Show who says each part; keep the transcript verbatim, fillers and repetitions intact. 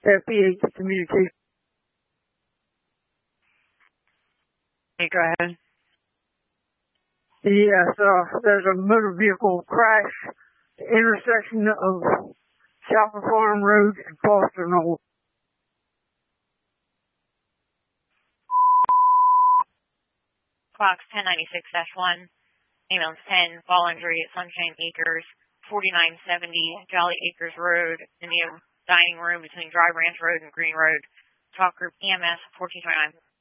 Speaker 1: F P H communication.
Speaker 2: Hey, go ahead.
Speaker 1: Yes, uh, there's a motor vehicle crash at the intersection of South Farm Road and Foster Knoll.
Speaker 3: Clock's ten ninety-six dash one. Ambulance ten, fall injury at Sunshine Acres, forty-nine seventy Jolly Acres Road, in the dining room between Dry Branch Road and Green Road. Talk group E M S fourteen twenty-nine.